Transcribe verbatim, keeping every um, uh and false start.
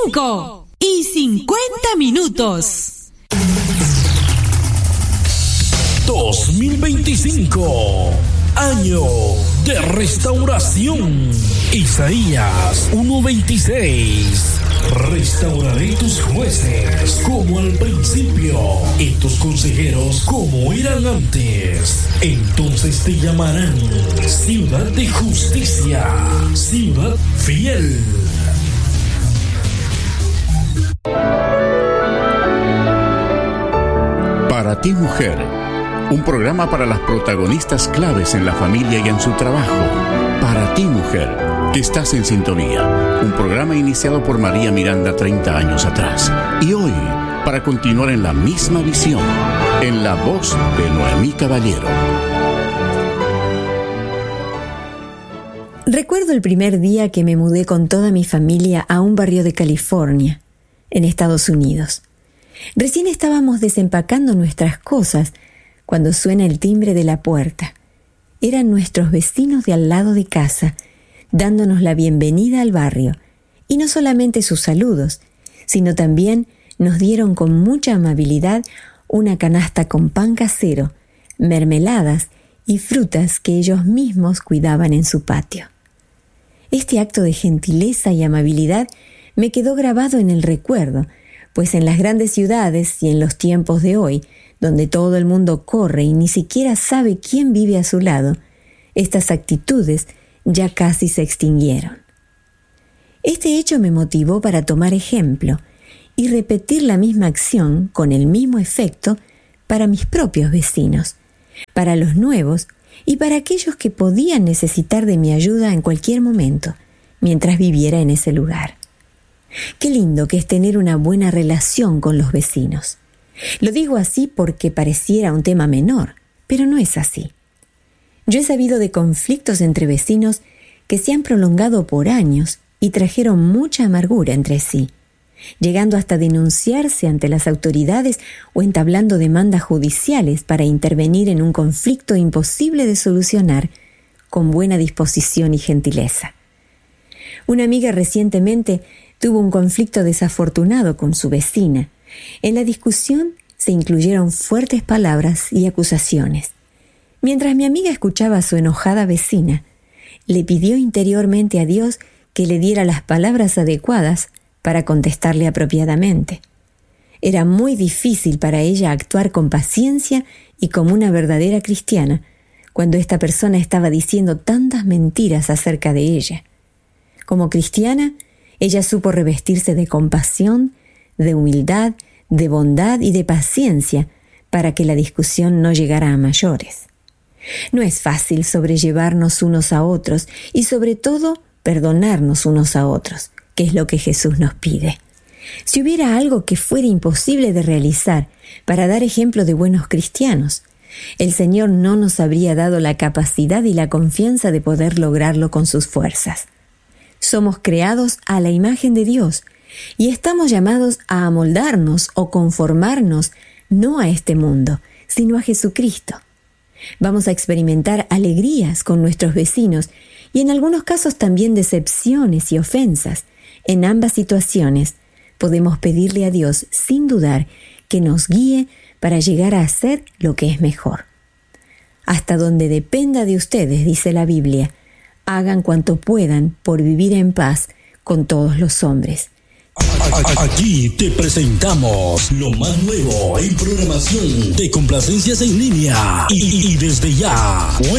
cinco y cincuenta minutos. dos mil veinticinco, año de restauración. Isaías uno veintiséis. Restauraré tus jueces como al principio y tus consejeros como eran antes. Entonces te llamarán ciudad de justicia, ciudad fiel. Para ti, mujer, un programa para las protagonistas claves en la familia y en su trabajo. Para ti, mujer, que estás en sintonía. Un programa iniciado por María Miranda treinta años atrás. Y hoy, para continuar en la misma visión, en la voz de Noemí Caballero. Recuerdo el primer día que me mudé con toda mi familia a un barrio de California, en Estados Unidos. Recién estábamos desempacando nuestras cosas cuando suena el timbre de la puerta. Eran nuestros vecinos de al lado de casa, dándonos la bienvenida al barrio, y no solamente sus saludos, sino también nos dieron con mucha amabilidad una canasta con pan casero, mermeladas y frutas que ellos mismos cuidaban en su patio. Este acto de gentileza y amabilidad me quedó grabado en el recuerdo, pues en las grandes ciudades y en los tiempos de hoy, donde todo el mundo corre y ni siquiera sabe quién vive a su lado, estas actitudes ya casi se extinguieron. Este hecho me motivó para tomar ejemplo y repetir la misma acción con el mismo efecto para mis propios vecinos, para los nuevos y para aquellos que podían necesitar de mi ayuda en cualquier momento, mientras viviera en ese lugar. Qué lindo que es tener una buena relación con los vecinos. Lo digo así porque pareciera un tema menor, pero no es así. Yo he sabido de conflictos entre vecinos que se han prolongado por años y trajeron mucha amargura entre sí, llegando hasta denunciarse ante las autoridades o entablando demandas judiciales para intervenir en un conflicto imposible de solucionar con buena disposición y gentileza. Una amiga recientemente tuvo un conflicto desafortunado con su vecina. En la discusión se incluyeron fuertes palabras y acusaciones. Mientras mi amiga escuchaba a su enojada vecina, le pidió interiormente a Dios que le diera las palabras adecuadas para contestarle apropiadamente. Era muy difícil para ella actuar con paciencia y como una verdadera cristiana cuando esta persona estaba diciendo tantas mentiras acerca de ella. Como cristiana, ella supo revestirse de compasión, de humildad, de bondad y de paciencia para que la discusión no llegara a mayores. No es fácil sobrellevarnos unos a otros y sobre todo perdonarnos unos a otros, que es lo que Jesús nos pide. Si hubiera algo que fuera imposible de realizar para dar ejemplo de buenos cristianos, el Señor no nos habría dado la capacidad y la confianza de poder lograrlo con sus fuerzas. Somos creados a la imagen de Dios y estamos llamados a amoldarnos o conformarnos no a este mundo, sino a Jesucristo. Vamos a experimentar alegrías con nuestros vecinos y en algunos casos también decepciones y ofensas. En ambas situaciones podemos pedirle a Dios sin dudar que nos guíe para llegar a hacer lo que es mejor. Hasta donde dependa de ustedes, dice la Biblia, hagan cuanto puedan por vivir en paz con todos los hombres. Aquí te presentamos lo más nuevo en programación de complacencias en línea y, y desde ya